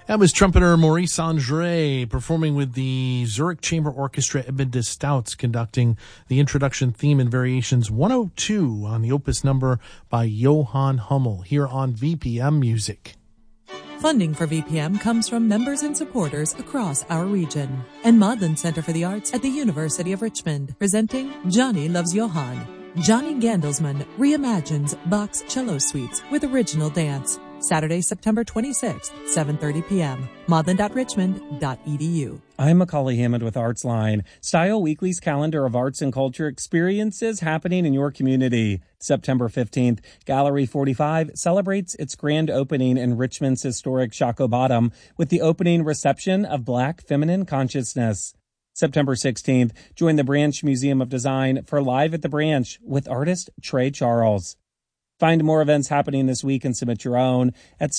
That was trumpeter Maurice Andre performing with the Zurich Chamber Orchestra. Edmund de Stouts conducting the introduction theme and variations 102 on the opus number by Johann Hummel here on VPM Music. Funding for VPM comes from members and supporters across our region. And Maudlin Center for the Arts at the University of Richmond, presenting Johnny Loves Johann. Johnny Gandelsman reimagines Bach's cello suites with original dance. Saturday, September 26th, 7:30 p.m. maudlin.richmond.edu. I'm Macaulay Hammond with ArtsLine, Style Weekly's calendar of arts and culture experiences happening in your community. September 15th, Gallery 45 celebrates its grand opening in Richmond's historic Shockoe Bottom with the opening reception of Black Feminine Consciousness. September 16th, join the Branch Museum of Design for Live at the Branch with artist Trey Charles. Find more events happening this week and submit your own at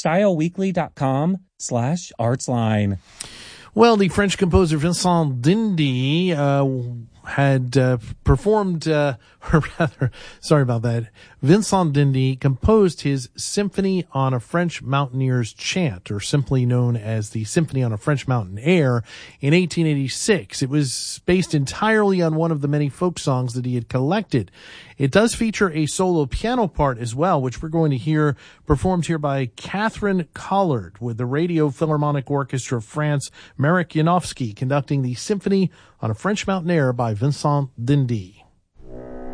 styleweekly.com/artsline. Well, the French composer Vincent Dindy had performed, or rather, sorry about that. Vincent Dindy composed his Symphony on a French Mountaineer's Chant, or simply known as the Symphony on a French Mountain Air, in 1886. It was based entirely on one of the many folk songs that he had collected. It does feature a solo piano part as well, which we're going to hear performed here by Catherine Collard with the Radio Philharmonic Orchestra of France, Marek Janowski conducting the Symphony on a French Mountain Air by Vincent Dindy.